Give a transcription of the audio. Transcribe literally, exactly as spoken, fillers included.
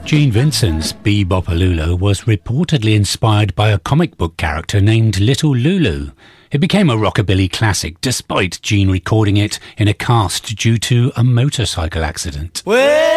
Gene Vincent's Be-Bop-A-Lulu was reportedly inspired by a comic book character named Little Lulu. It became a rockabilly classic despite Gene recording it in a cast due to a motorcycle accident. Well